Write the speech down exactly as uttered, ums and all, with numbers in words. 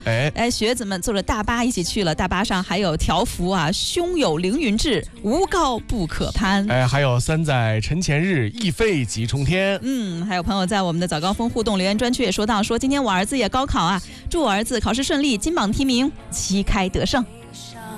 哎哎，学子们坐着大巴一起去了，大巴上还有条幅啊，胸有凌云志，无高不可攀。 哎，还有三载陈前日，一飞即冲天。 嗯，还有朋友在我们的早高峰互动留言专区也说到，说今天我儿子也高考啊，祝我儿子考试顺利，金榜题名，旗开得胜。